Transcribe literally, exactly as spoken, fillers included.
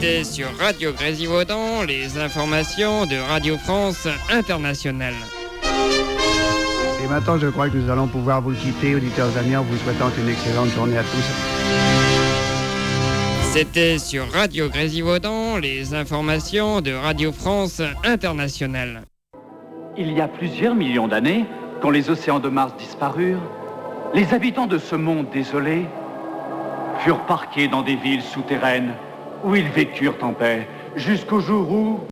C'était sur Radio Grésivaudan, les informations de Radio France Internationale. Et maintenant, je crois que nous allons pouvoir vous quitter, auditeurs amis, en vous souhaitant une excellente journée à tous. C'était sur Radio Grésivaudan, les informations de Radio France Internationale. Il y a plusieurs millions d'années, quand les océans de Mars disparurent, les habitants de ce monde désolé furent parqués dans des villes souterraines où ils vécurent en paix, jusqu'au jour où...